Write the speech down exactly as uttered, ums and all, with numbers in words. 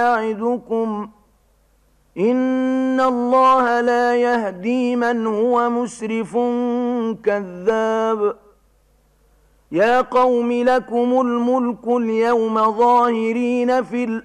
يعدكم إن الله لا يهدي من هو مسرف كذاب يا قوم لكم الملك اليوم ظاهرين في الأرض